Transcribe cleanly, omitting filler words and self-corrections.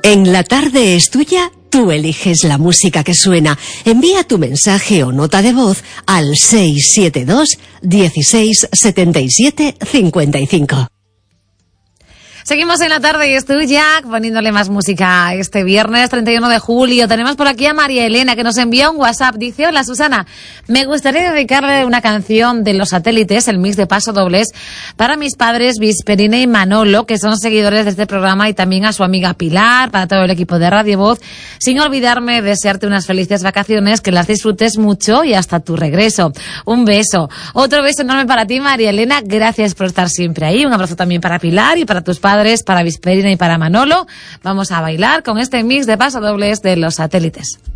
En la tarde es tuya, tú eliges la música que suena. Envía tu mensaje o nota de voz al 672 16 77 55. Seguimos en la tarde y es tuya, poniéndole más música este viernes 31 de julio. Tenemos por aquí a María Elena, que nos envía un WhatsApp. Dice: hola Susana, me gustaría dedicarle una canción de Los Satélites, el mix de pasodobles, para mis padres Visperina y Manolo, que son seguidores de este programa, y también a su amiga Pilar, para todo el equipo de Radio Voz, sin olvidarme de desearte unas felices vacaciones, que las disfrutes mucho y hasta tu regreso. Un beso. Otro beso enorme para ti, María Elena. Gracias por estar siempre ahí. Un abrazo también para Pilar y para tus padres, para Visperina y para Manolo. Vamos a bailar con este mix de pasodobles de Los Satélites.